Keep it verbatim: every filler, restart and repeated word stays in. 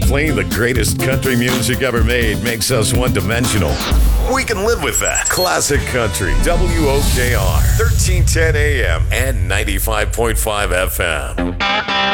playing the greatest country music ever made makes us one-dimensional. We can live with that. Classic Country, W O K R, thirteen ten A M and ninety-five point five F M.